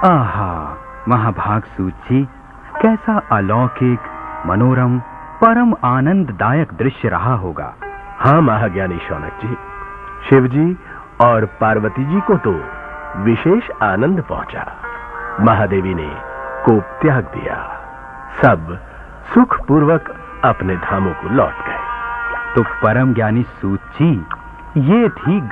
आहा, महाभाग सूत जी, कैसा अलौकिक, मनोरम, परम आनंददायक दृश्य रहा होगा। हाँ महाज्ञानी शौनक जी, शिव जी और पार्वती जी को तो विशेष आनंद पहुंचा। महादेवी ने कोप त्याग दिया, सब सुखपूर्वक अपने धामों को लौट गए। तो परम ज्ञानी सूत जी, ये थी